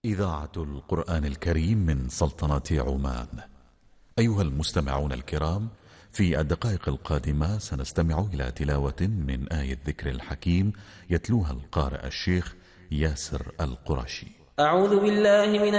إذاعة القرآن الكريم من سلطنة عمان. أيها المستمعون الكرام، في الدقائق القادمة سنستمع إلى تلاوة من آية الذكر الحكيم يتلوها القارئ الشيخ ياسر القرشي. أعوذ بالله من